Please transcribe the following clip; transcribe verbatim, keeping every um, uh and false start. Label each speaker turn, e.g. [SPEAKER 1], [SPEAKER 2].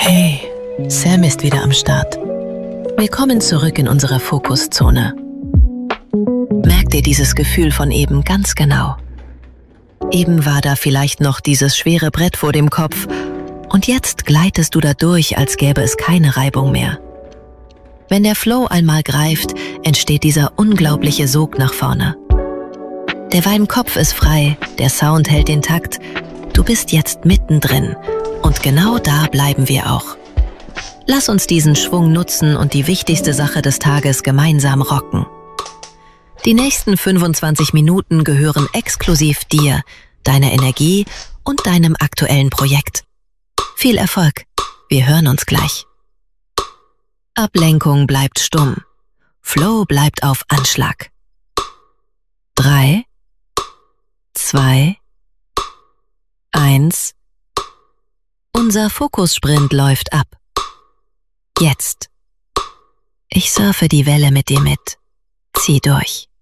[SPEAKER 1] Hey, Sam ist wieder am Start. Willkommen zurück in unserer Fokuszone. Merk dir dieses Gefühl von eben ganz genau. Eben war da vielleicht noch dieses schwere Brett vor dem Kopf und jetzt gleitest du da durch, als gäbe es keine Reibung mehr. Wenn der Flow einmal greift, entsteht dieser unglaubliche Sog nach vorne. Der Wein-Kopf ist frei, der Sound hält den Takt, du bist jetzt mittendrin und genau da bleiben wir auch. Lass uns diesen Schwung nutzen und die wichtigste Sache des Tages gemeinsam rocken. Die nächsten fünfundzwanzig Minuten gehören exklusiv dir, deiner Energie und deinem aktuellen Projekt. Viel Erfolg, wir hören uns gleich. Ablenkung bleibt stumm, Flow bleibt auf Anschlag. Drei, zwei, eins. Unser Fokussprint läuft ab. Jetzt. Ich surfe die Welle mit dir mit. Zieh durch.